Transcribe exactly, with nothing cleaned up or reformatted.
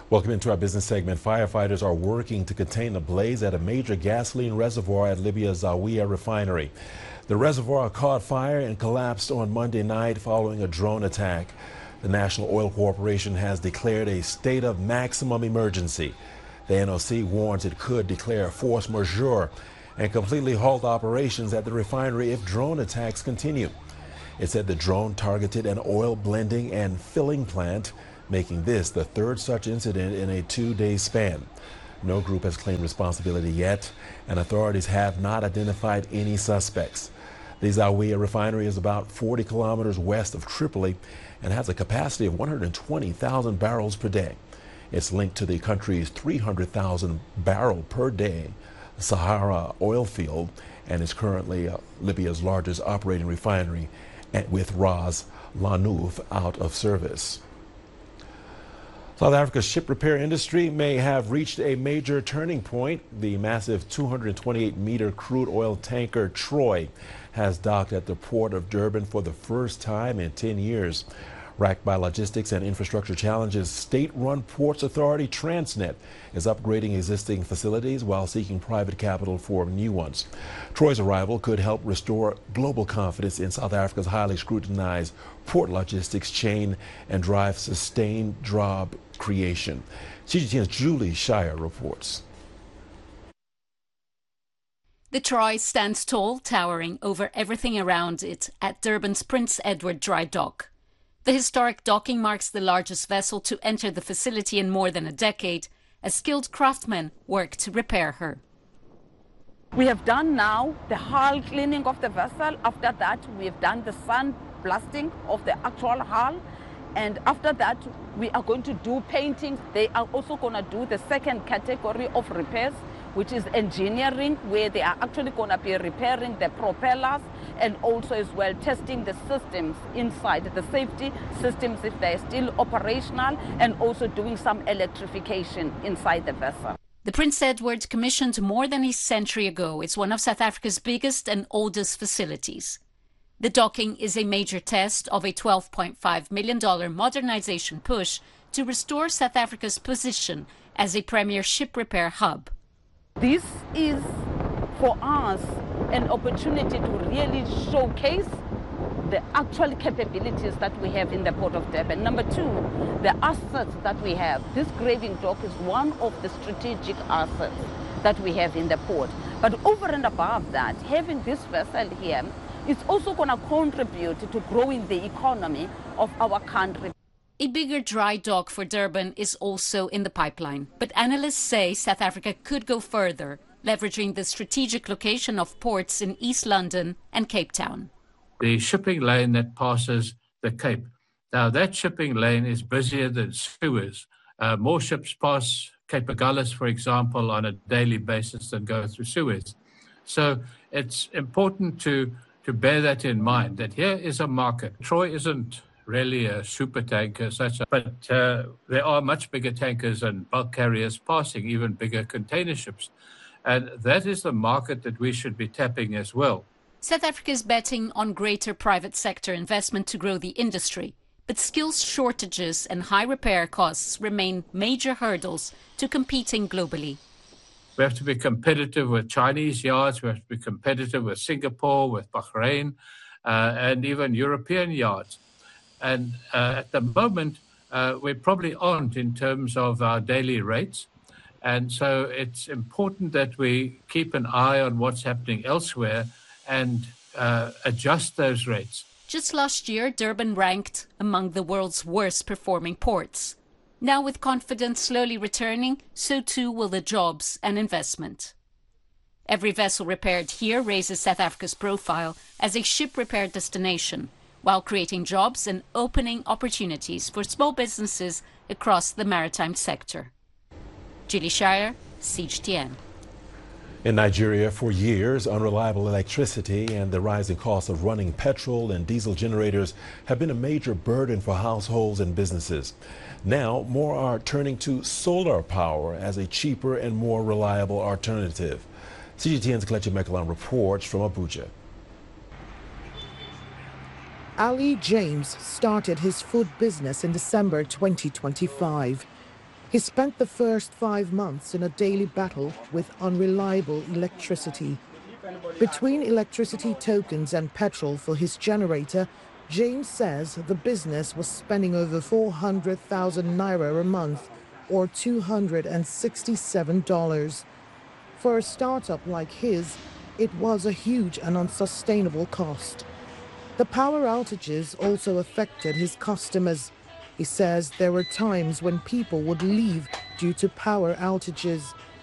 Welcome into our business segment. Firefighters are working to contain a blaze at a major gasoline reservoir at Libya's Zawiya refinery. The reservoir caught fire and collapsed on Monday night following a drone attack. The National Oil Corporation has declared a state of maximum emergency. The N O C warns it could declare force majeure and completely halt operations at the refinery if drone attacks continue. It said the drone targeted an oil blending and filling plant, making this the third such incident in a two-day span. No group has claimed responsibility yet, and authorities have not identified any suspects. The Zawiya refinery is about forty kilometers west of Tripoli and has a capacity of one hundred twenty thousand barrels per day. It's linked to the country's three hundred thousand barrel per day Sahara oil field and is currently uh, Libya's largest operating refinery, with Ras Lanuf out of service. South Africa's ship repair industry may have reached a major turning point. The massive two hundred twenty-eight meter crude oil tanker Troy has docked at the port of Durban for the first time in ten years. Racked by logistics and infrastructure challenges, state-run Ports Authority Transnet is upgrading existing facilities while seeking private capital for new ones. Troy's arrival could help restore global confidence in South Africa's highly scrutinized port logistics chain and drive sustained job creation. C G T N's Julie Shire reports. The Troy stands tall, towering over everything around it at Durban's Prince Edward Dry Dock. The historic docking marks the largest vessel to enter the facility in more than a decade, as skilled craftsmen work to repair her. We have done now the hull cleaning of the vessel. After that, we have done the sand blasting of the actual hull. And after that, we are going to do painting. They are also going to do the second category of repairs, which is engineering, where they are actually going to be repairing the propellers and also as well testing the systems inside, the safety systems if they're still operational, and also doing some electrification inside the vessel. The Prince Edward, commissioned more than a century ago, is one of South Africa's biggest and oldest facilities. The docking is a major test of a twelve point five million dollars modernization push to restore South Africa's position as a premier ship repair hub. This is, for us, an opportunity to really showcase the actual capabilities that we have in the Port of Durban. Number two, the assets that we have. This graving dock is one of the strategic assets that we have in the port. But over and above that, having this vessel here is also going to contribute to growing the economy of our country. A bigger dry dock for Durban is also in the pipeline, but analysts say South Africa could go further, leveraging the strategic location of ports in East London and Cape Town. The shipping lane that passes the Cape. Now, that shipping lane is busier than Suez. Uh, more ships pass Cape Agulhas, for example, on a daily basis than go through Suez. So it's important to, to bear that in mind, that here is a market. Troy isn't really a super tanker, such a, but uh, there are much bigger tankers and bulk carriers passing, even bigger container ships. And that is the market that we should be tapping as well. South Africa is betting on greater private sector investment to grow the industry, but skills shortages and high repair costs remain major hurdles to competing globally. We have to be competitive with Chinese yards, we have to be competitive with Singapore, with Bahrain, uh, and even European yards. And uh, at the moment, uh, we probably aren't in terms of our daily rates. And so it's important that we keep an eye on what's happening elsewhere and uh, adjust those rates. Just last year, Durban ranked among the world's worst performing ports. Now, with confidence slowly returning, so too will the jobs and investment. Every vessel repaired here raises South Africa's profile as a ship repair destination, while creating jobs and opening opportunities for small businesses across the maritime sector. Julie Shire, C G T N. In Nigeria, for years, unreliable electricity and the rising cost of running petrol and diesel generators have been a major burden for households and businesses. Now, more are turning to solar power as a cheaper and more reliable alternative. C G T N's Kelechi Mekalan reports from Abuja. Ali James started his food business in December twenty twenty-five. He spent the first five months in a daily battle with unreliable electricity. Between electricity tokens and petrol for his generator, James says the business was spending over four hundred thousand naira a month, or two hundred sixty-seven dollars. For a startup like his, it was a huge and unsustainable cost. The power outages also affected his customers. He says there were times when people would leave due to power outages.